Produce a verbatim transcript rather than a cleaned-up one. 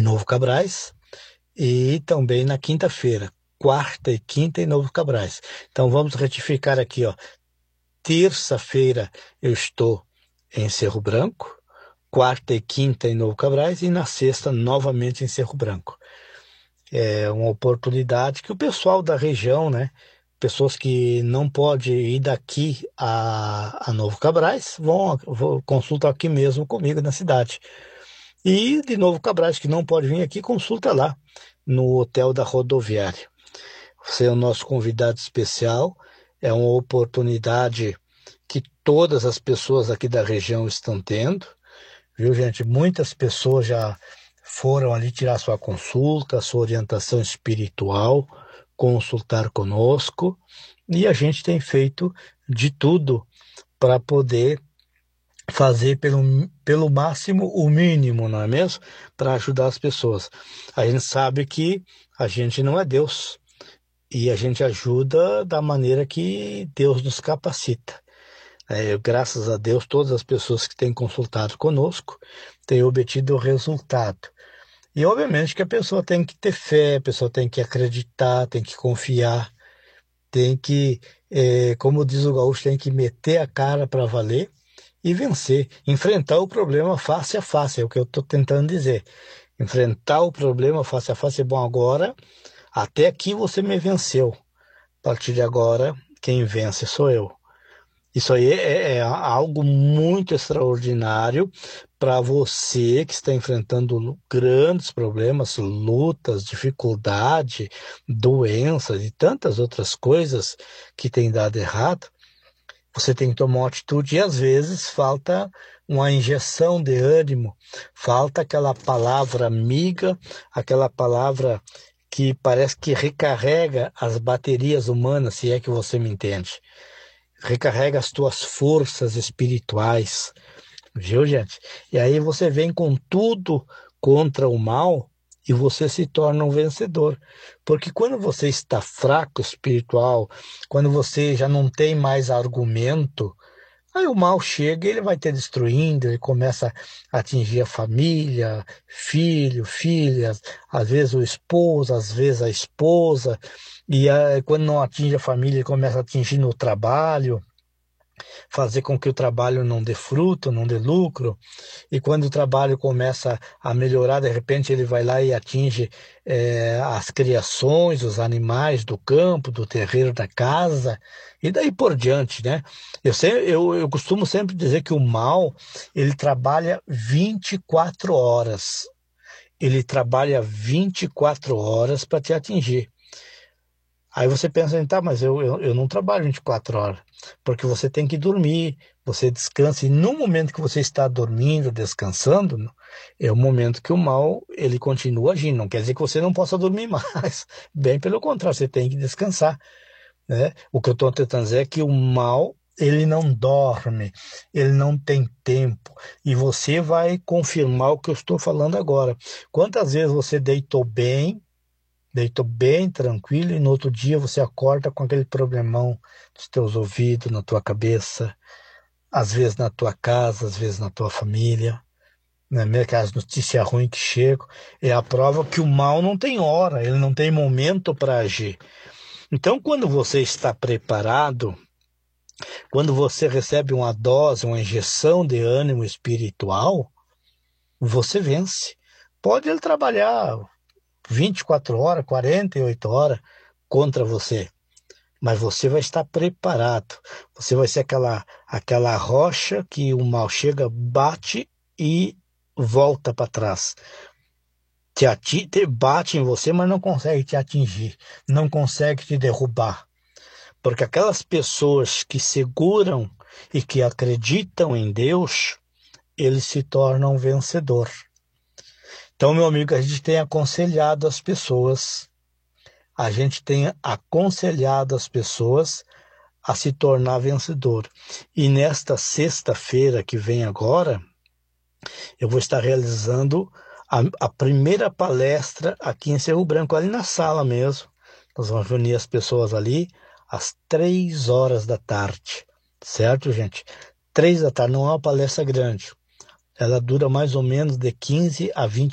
Novo Cabrais, e também na quinta-feira, quarta e quinta em Novo Cabrais. Então vamos retificar aqui, ó. Terça-feira eu estou em Cerro Branco, quarta e quinta em Novo Cabrais e na sexta novamente em Cerro Branco. É uma oportunidade que o pessoal da região, né, pessoas que não podem ir daqui a, a Novo Cabrais, vão, vão consultar aqui mesmo comigo na cidade. E de Novo Cabrais, que não pode vir aqui, consulta lá no Hotel da Rodoviária. Você é o nosso convidado especial, é uma oportunidade que todas as pessoas aqui da região estão tendo, viu, gente? Muitas pessoas já foram ali tirar sua consulta, sua orientação espiritual, consultar conosco, e a gente tem feito de tudo para poder fazer pelo, pelo máximo o mínimo, não é mesmo? Para ajudar as pessoas. A gente sabe que a gente não é Deus e a gente ajuda da maneira que Deus nos capacita. É, graças a Deus, todas as pessoas que têm consultado conosco têm obtido o resultado. E obviamente que a pessoa tem que ter fé, a pessoa tem que acreditar, tem que confiar, tem que, é, como diz o gaúcho, tem que meter a cara para valer e vencer, enfrentar o problema face a face, é o que eu estou tentando dizer. Enfrentar o problema face a face é bom agora, até aqui você me venceu. A partir de agora, quem vence sou eu. Isso aí é, é algo muito extraordinário para você que está enfrentando grandes problemas, lutas, dificuldade, doenças e tantas outras coisas que têm dado errado. Você tem que tomar uma atitude e às vezes falta uma injeção de ânimo, falta aquela palavra amiga, aquela palavra que parece que recarrega as baterias humanas, se é que você me entende. Recarrega as tuas forças espirituais, viu, gente? E aí você vem com tudo contra o mal e você se torna um vencedor. Porque quando você está fraco espiritual, quando você já não tem mais argumento, aí o mal chega e ele vai te destruindo, ele começa a atingir a família, filho, filhas, às vezes o esposo, às vezes a esposa, e aí, quando não atinge a família, ele começa a atingir no trabalho, fazer com que o trabalho não dê fruto, não dê lucro, e quando o trabalho começa a melhorar, de repente ele vai lá e atinge é, as criações, os animais do campo, do terreiro da casa, e daí por diante, né? Eu, sei, eu, eu costumo sempre dizer que o mal, ele trabalha vinte e quatro horas, ele trabalha vinte e quatro horas para te atingir. Aí você pensa, tá, mas eu, eu, eu não trabalho vinte e quatro horas, porque você tem que dormir, você descansa, e no momento que você está dormindo, descansando, é o momento que o mal, ele continua agindo. Não quer dizer que você não possa dormir mais, bem pelo contrário, você tem que descansar, né? O que eu estou tentando dizer é que o mal, ele não dorme, ele não tem tempo, e você vai confirmar o que eu estou falando agora. Quantas vezes você deitou bem, deitou bem tranquilo e no outro dia você acorda com aquele problemão nos teus ouvidos, na tua cabeça, às vezes na tua casa, às vezes na tua família, né? Mesmo aquelas notícias ruins que chegam, é a prova que o mal não tem hora, ele não tem momento para agir. Então, quando você está preparado, quando você recebe uma dose, uma injeção de ânimo espiritual, você vence. Pode ele trabalhar vinte e quatro horas, quarenta e oito horas contra você, mas você vai estar preparado. Você vai ser aquela, aquela rocha que o mal chega, bate e volta para trás. Te, ati- te bate em você, mas não consegue te atingir, não consegue te derrubar. Porque aquelas pessoas que seguram e que acreditam em Deus, eles se tornam vencedor. Então, meu amigo, a gente tem aconselhado as pessoas, a gente tem aconselhado as pessoas a se tornar vencedor. E nesta sexta-feira que vem agora, eu vou estar realizando a, a primeira palestra aqui em Cerro Branco, ali na sala mesmo. Nós vamos reunir as pessoas ali às três horas da tarde, certo, gente? Três da tarde, não é uma palestra grande. Ela dura mais ou menos de quinze a vinte